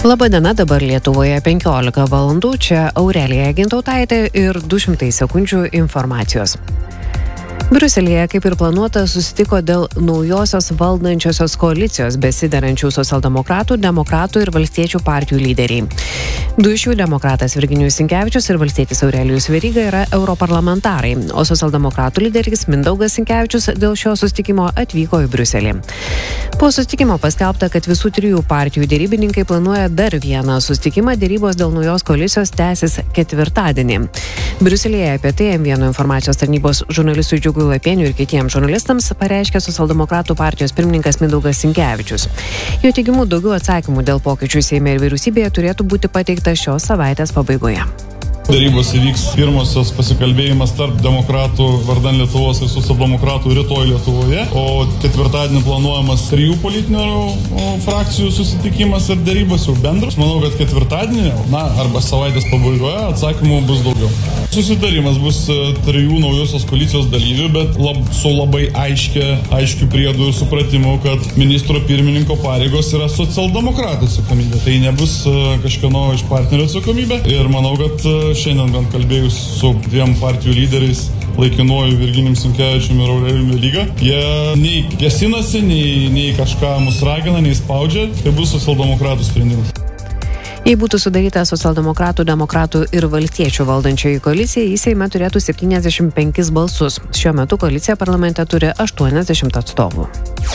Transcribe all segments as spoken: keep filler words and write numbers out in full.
Labadiena, dabar Lietuvoje penkiolika valandų, čia Aurelija Gintautaitė ir du šimtai sekundžių informacijos. Briuselyje, kaip ir planuota, susitiko dėl naujosios valdančiosios koalicijos besiderančių socialdemokratų, demokratų ir valstiečių partijų lyderiai. Du iš jų, demokratas Virginijus Sinkevičius ir valstietis Aurelijus Veryga, yra europarlamentarai, o socialdemokratų lyderis Mindaugas Sinkevičius dėl šio susitikimo atvyko į Briuselį. Po susitikimo paskelbta, kad visų trijų partijų dėrybininkai planuoja dar vieną susitikimą, dėrybos dėl naujos koalicijos tęsis ketvirtadienį. Briuselyje apie tai em vieno informacijos tarnybos žurnalistui Džiugui Lapieniui ir kitiems žurnalistams pareiškė socialdemokratų partijos pirmininkas Mindaugas Sinkevičius. Jo teigimu, daugiau atsakymų dėl pokyčių Seime ir vyriausybėje turėtų būti pateikta šios savaitės pabaigoje. Darybos įvyks pirmosios pasikalbėjimas tarp demokratų vardan Lietuvos ir socialdemokratų rytoj Lietuvoje, o ketvirtadienį planuojamas trijų politinių frakcijų susitikimas ir darybos jau bendros. Manau, kad ketvirtadienį, na, arba savaitės pabaigoje atsakymų bus daugiau. Susitarimas bus trijų naujosios koalicijos dalyvių, bet lab, su labai aiškia, aiškiu priedu ir supratimu, kad ministro pirmininko pareigos yra socialdemokratų atsakomybė. Tai nebus kažkieno iš partnerio atsakomybė ir manau, kad šiandien bent kalbėjus su dviem partijų lyderiais, laikinuoju Virginijum Sinkevičiumi ir Aurelijum Veryga, jie nei kėsinasi, nei, nei kažką mus ragina, nei spaudžia, tai bus socialdemokratų sprendimas. Jei būtų sudaryta socialdemokratų, demokratų ir valstiečių valdančioji koalicija, į Seimą turėtų septyniasdešimt penkis balsus. Šiuo metu koalicija parlamente turi aštuoniasdešimt atstovų.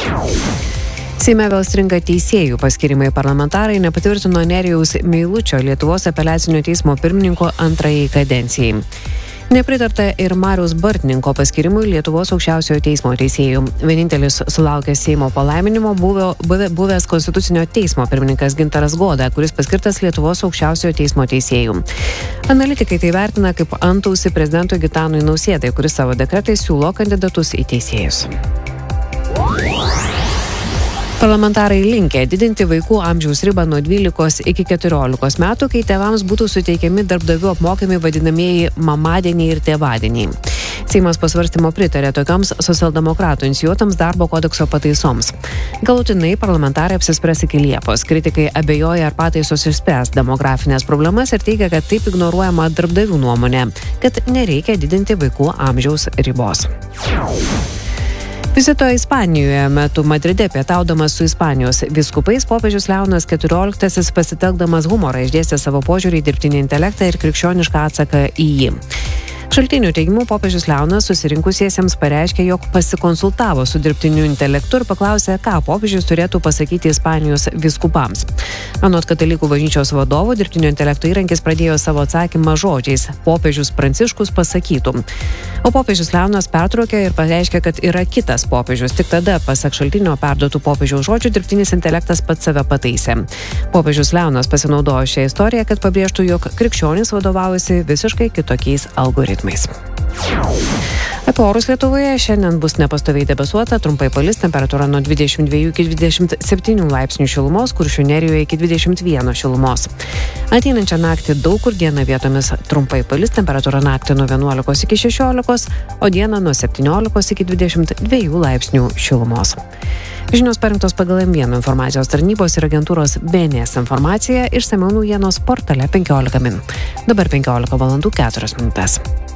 Seime vėl stringa teisėjų paskirimai. Parlamentarai nepatvirtino Nerijaus Meilučio Lietuvos apeliacinio teismo pirmininko antrajai kadencijai. Nepritarta ir Mariaus Bartninko paskirimui Lietuvos aukščiausiojo teismo teisėjų. Vienintelis sulaukęs Seimo palaiminimo buvo buvęs Konstitucinio teismo pirmininkas Gintaras Goda, kuris paskirtas Lietuvos aukščiausiojo teismo teisėjų. Analitikai tai vertina kaip antausį prezidentui Gitanui Nausėdai, kuris savo dekretais siūlo kandidatus į teisėjus. Parlamentarai linkę didinti vaikų amžiaus ribą nuo dvylikos iki keturiolikos metų, kai tėvams būtų suteikiami darbdavių apmokami vadinamieji mamadieniai ir tėvadieniai. Seimas pasvarstymo pritarė tokioms socialdemokratų inicijuotams darbo kodekso pataisoms. Galutinai parlamentarai apsispręs iki Liepos. Kritikai abejoja, ar pataisos išspręs demografinės problemas ir teigia, kad taip ignoruojama darbdavių nuomonė, kad nereikia didinti vaikų amžiaus ribos. Vizito Ispanijoje metu Madride pietaudamas su Ispanijos vyskupais, popiežius Leonas keturioliktasis pasitelkdamas humorą išdėstė savo požiūrį į dirbtinį intelektą ir krikščionišką atsaką į jį. Šaltinių teigimu, popiežius Leonas susirinkusiesiems pareiškė, jog pasikonsultavo su dirbtiniu intelektu ir paklausė, ką popiežius turėtų pasakyti Ispanijos vyskupams. Anot katalikų bažnyčios vadovų, dirbtinio intelekto įrankis pradėjo savo atsakymą žodžiais popiežius Pranciškus pasakytų. O popiežius Leonas pertraukė ir pareiškė, kad yra kitas popiežius. Tik tada, pasak šaltinio perduotų popiežiaus žodžių, dirbtinis intelektas pats save pataisė. Popiežius Leonas pasinaudojo šią istoriją, kad pabrėžtų, jog krikščionys vadovaujasi visiškai kitokiais algoritmais. Apie orus Lietuvoje šiandien bus nepastoviai debesuota, trumpai palis, temperatūra nuo dvidešimt dviejų iki dvidešimt septynių laipsnių šilumos, Kuršių Nerijoje iki dvidešimt vieno šilumos. Ateinančią naktį daug kur dieną vietomis trumpai palis, temperatūra naktį nuo vienuolikos iki šešiolikos, o dieną nuo septyniolikos iki dvidešimt dviejų laipsnių šilumos. Žinios parengtos pagal em vieno informacijos tarnybos ir agentūros B N S informacija, išsamiau naujienos portale penkiolika min. Dabar penkiolika valandų keturios minutės.